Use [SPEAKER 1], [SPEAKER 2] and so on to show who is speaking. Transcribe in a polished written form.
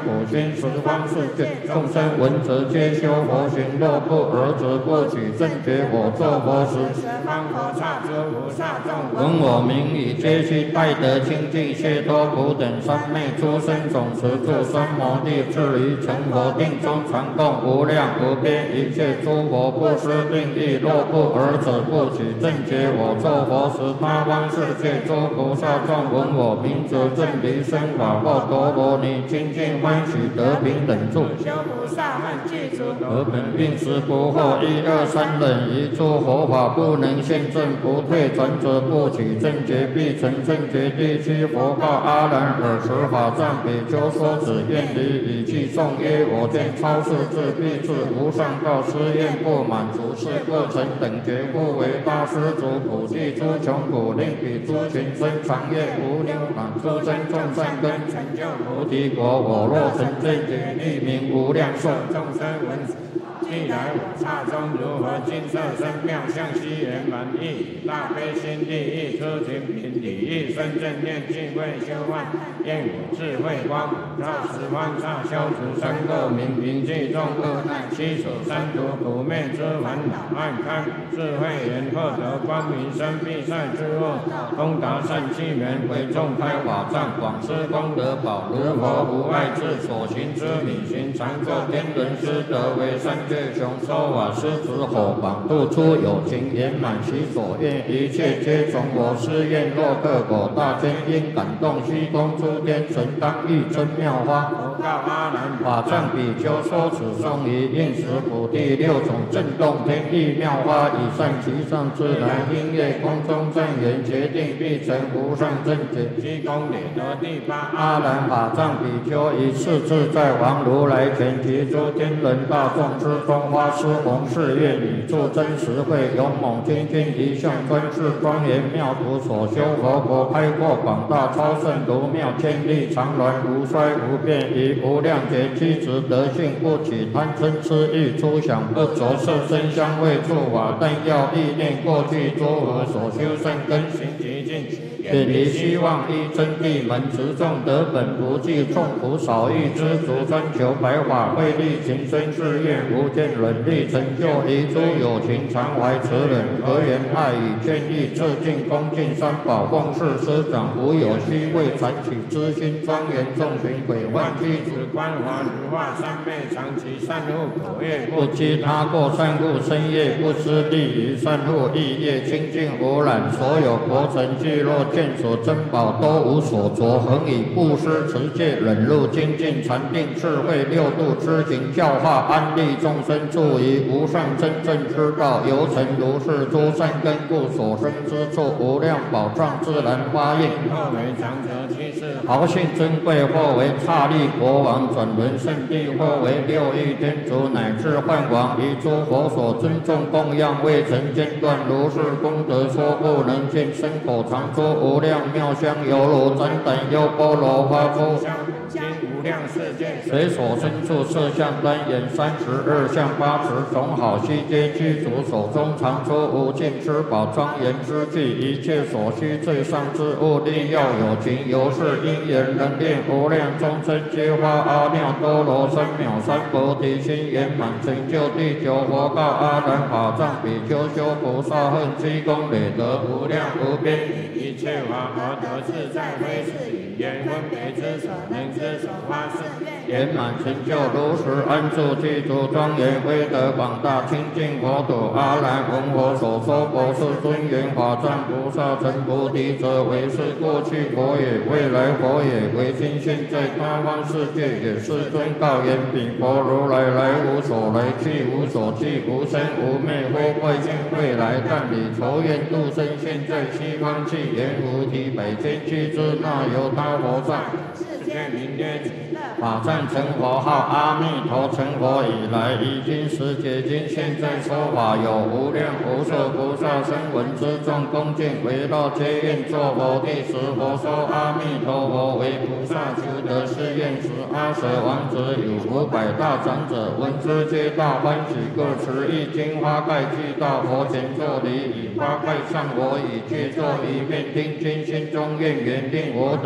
[SPEAKER 1] 普心十方世界众生闻者皆修佛行，若不尔者不取正觉。我作佛时，十方佛刹诸菩萨众闻我名已，皆悉拜得清净解脱苦等三昧诸生种持住三摩地，至于成佛定中传供无量无边一切诸佛不施定力。若不尔者不取正觉。我作佛时，他方世界诸菩萨众闻我名则正离生法报陀罗尼，清净欢喜得平等住。修菩萨们具足得本并时不惑，一二三忍一诸佛法不能现证，不退转者不取正觉，必成正觉。第七佛告阿难：尔时法藏比丘说此愿离，以记颂曰：我见超世智必至无上道，施愿不满足，是不成等觉，故为大施主普济诸穷苦，令彼诸群生常愿无量满诸生众善根，成就菩提果。我若成正觉，立名无量寿。众生闻既来我刹中，如何金色身妙相，悉圆满意，大悲心地意，出勤品礼意，生正念净慧修万，愿我智慧光普照十方刹，消除三垢明明净众恶难，悉守三毒苦灭之烦恼，暗开智慧眼，获得光明生必善之恶，通达善气缘，为众开法藏，广施功德宝，如佛无碍智，所行之理行常作天人师，得为三界雄说法师子火榜，度出有情圆满其所愿，一切皆从我施愿。若各果大天因感动，虚空诸天神当欲真妙花。佛告阿难：法藏比丘说此颂于应时普第六种震动天地妙花，以善其上自然音乐空中正言，决定必成无上正觉。积功累得第八阿难法藏比丘以次自在王如来前，及诸天人大众之中，花施弘誓愿，以助真实慧，勇猛精进一向专事，庄严妙土所修佛国，开阔广大超胜如妙，千里常乱无衰无变，以无量劫机智德性，不起贪嗔痴欲，出想不着色身香味触法，但要意念过去诸佛所修善根行极尽，远离希望依真谛门，持众得本不计，众苦少欲知足，专求白法慧力，情深誓愿无间忍力，成就一诸有情常怀慈忍，和缘爱语劝义，致敬恭敬三宝，奉事师长，无有虚伪残取之心，庄严众群鬼幻具子观华如化三昧，长期善护口业，不积他过善护身业，不失利于善护意业，清净无染，所有国城聚落见所珍宝都无所着，恒以布施持戒忍辱精进禅定智慧六度知行教化，安利众生，处于无上真正之道，由成如是诸善根故，所生之处无量宝藏自然发应。或为长者居士，豪信珍贵；或为刹利国王，转轮圣地；或为六欲天竺，乃至幻王，于诸佛所尊重供养，未曾间断。如是功德说不能尽，身口常说无量妙香，犹如展胆优波罗花出经无量世界，随所身处色相端严32相8持，种好悉皆具足，手中常出无尽之宝，庄严之具，一切所需最上之物，力要有情，由是因缘能练无量众生，皆发阿耨多罗三藐三菩提心，圆满成就第九佛告阿难法藏比丘修菩萨恨，积功累德无量无边，以一切法而得自在，非是语言分别之所能之所发誓，圆满成就如实安住具足庄严威德广大清净国土。阿难闻我所说佛是尊严法藏菩萨成菩提者，为是过去佛也，未来佛也，为今现在他方世界也。世尊告言：彼佛如来来无所来，去无所去，无生无灭，或未见未来，但以仇愿度生，现在西方去，言无题百千俱之，那由他佛上世界名曰法藏成佛号阿弥陀，成佛以来，已经十劫经，现在说法有无量无数菩萨声闻之众，恭敬围绕皆愿作佛。第十佛说阿弥陀佛为菩萨求得是愿时，阿舍王子有500大长者，闻之皆大欢喜，各持一金花盖具到佛前作礼，以花盖上我以具作一遍，听经心中愿缘，令我等